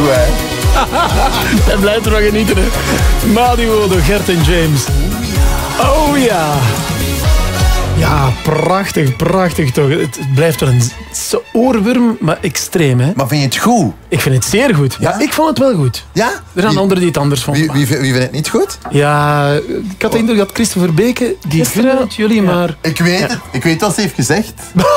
goed, hè? En blijft ervan genieten, hè. Madio, door Gert en James. Oh ja. Ja, prachtig, prachtig toch. Het blijft wel een oorworm, maar extreem, hè. Maar vind je het goed? Ik vind het zeer goed. Ja, ik vond het wel goed. Ja? Er zijn anderen die het anders vonden. Wie vindt het niet goed? Ja, ik had de indruk dat Christopher Beke, die gunnen het jullie, maar... Ik weet het. Ik weet wat ze heeft gezegd.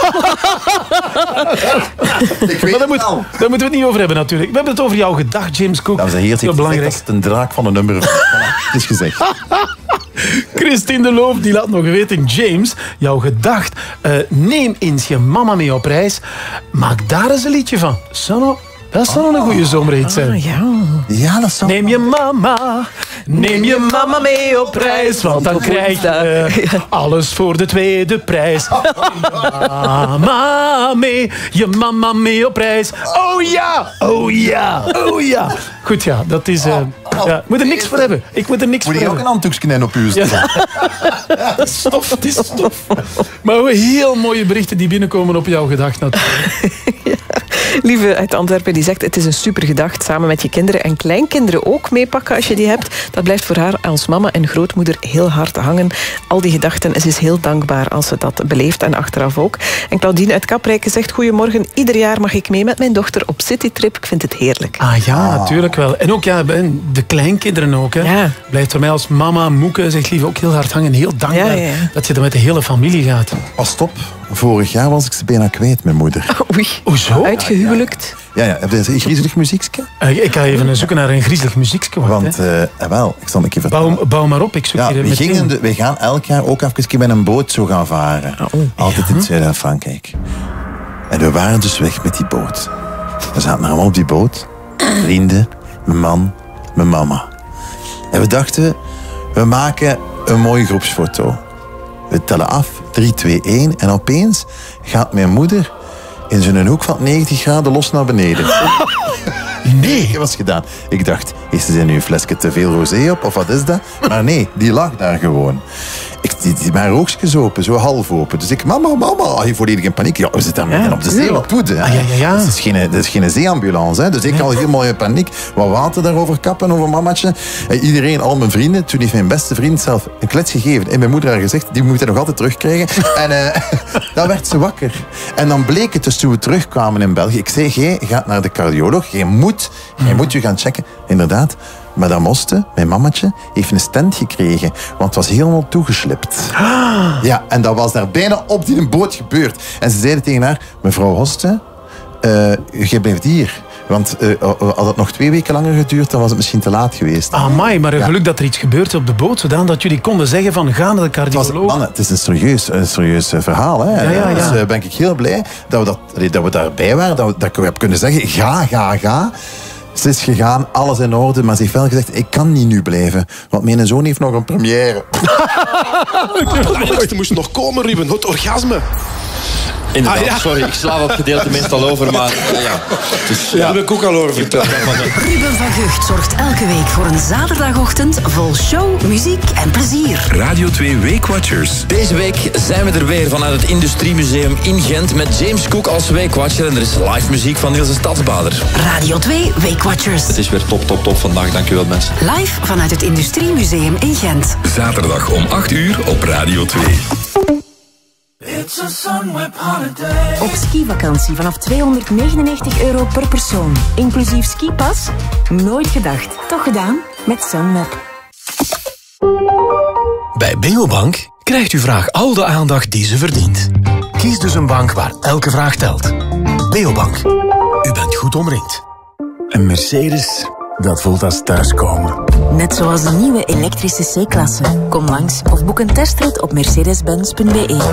Ik weet maar daar moeten we het niet over hebben, natuurlijk. We hebben het over jouw gedacht, James Cook. Dat is heel belangrijk. Dat is een draak van een nummer. Het is gezegd. Christine de Loof die laat nog weten, James, jouw gedacht. Neem eens je mama mee op reis. Maak daar eens een liedje van. Dat zou een goede zomerhit zijn. Ja, dat zou... Neem je mama mee op reis, want dan krijg je alles voor de tweede prijs. Je mama mee op reis. Oh ja, oh ja, oh ja. Goed, ja, dat is... ik moet er niks voor hebben. Moet je ook een handdoekje in op u staan? Dat is stof, het is stof. Maar heel mooie berichten die binnenkomen op jouw gedacht natuurlijk. Lieve uit Antwerpen die zegt, het is een supergedacht. Samen met je kinderen en kleinkinderen ook meepakken als je die hebt. Dat blijft voor haar als mama en grootmoeder heel hard hangen. Al die gedachten, ze is heel dankbaar als ze dat beleeft en achteraf ook. En Claudine uit Kaprijke zegt, goedemorgen, ieder jaar mag ik mee met mijn dochter op citytrip. Ik vind het heerlijk. Ah ja, natuurlijk wel. En ook de kleinkinderen ook. Hè. Ja. Blijft voor mij als mama, moeke, zegt lief, ook heel hard hangen. Heel dankbaar dat je er met de hele familie gaat. Pas op. Vorig jaar was ik ze bijna kwijt, mijn moeder. Oei. Hoezo? Uitgehuwelijkt? Ja. Heb je een griezelig muziekje? Ik ga even zoeken naar een griezelig muziekje. Want, ik zal een keer vertellen. Bouw maar op, ik zoek hier meteen. We gaan elk jaar ook even met een boot zo gaan varen. Altijd in Zuid-Frankrijk. En we waren dus weg met die boot. We zaten allemaal op die boot. Vrienden, mijn man, mijn mama. En we dachten, we maken een mooie groepsfoto. We tellen af, 3, 2, 1. En opeens gaat mijn moeder in zo'n hoek van 90 graden los naar beneden. Nee, dat was gedaan. Ik dacht, is er nu een flesje te veel rosé op? Of wat is dat? Maar nee, die lag daar gewoon. Die mijn oogstjes open, zo half open. Dus ik, mama, je volledig in paniek. Ja, we zitten midden op de zee, wat doet het? Dat is geen zeeambulance. Hè? Dus ik al helemaal in paniek. Wat water daarover kappen, over mamaatje. Iedereen, al mijn vrienden. Toen heeft mijn beste vriend zelf een klets gegeven. En mijn moeder had gezegd, die moet hij nog altijd terugkrijgen. En dan werd ze wakker. En dan bleek het dus toen we terugkwamen in België. Ik zei, jij gaat naar de cardioloog. Jij moet je gaan checken. Inderdaad. Madame Moste, mijn mamatje, heeft een stent gekregen. Want het was helemaal toegeslipt. Ja, en dat was daar bijna op die boot gebeurd. En ze zeiden tegen haar, mevrouw Hoste, jij blijft hier. Want had het nog 2 weken langer geduurd, dan was het misschien te laat geweest. Amai, maar geluk dat er iets gebeurt op de boot, zodat dat jullie konden zeggen van, ga naar de cardioloog. Het is een serieus verhaal. Hè. Ja. Dus ben ik heel blij dat we daarbij waren. Dat ik heb kunnen zeggen, ga. Ze is gegaan, alles in orde, maar ze heeft wel gezegd, ik kan niet nu blijven, want mijn zoon heeft nog een première. Het belangrijkste moest nog komen, Ruben, het orgasme. Inderdaad, sorry, ik sla dat gedeelte meestal over, maar Daar heb ik ook al over verteld. Ruben van Gucht zorgt elke week voor een zaterdagochtend vol show, muziek en plezier. Radio 2 Weekwatchers. Deze week zijn we er weer vanuit het Industriemuseum in Gent met James Cook als Weekwatcher en er is live muziek van Niels de Stadsbader. Radio 2 Weekwatchers. Het is weer top vandaag, dankjewel mensen. Live vanuit het Industriemuseum in Gent. Zaterdag om 8 uur op Radio 2. Op skivakantie vanaf €299 per persoon, inclusief skipas? Nooit gedacht. Toch gedaan? Met Sunweb. Bij Beobank krijgt uw vraag al de aandacht die ze verdient. Kies dus een bank waar elke vraag telt. Beobank. U bent goed omringd. Een Mercedes, dat voelt als thuiskomen. Net zoals de nieuwe elektrische C-klasse. Kom langs of boek een testrit op mercedes-benz.be.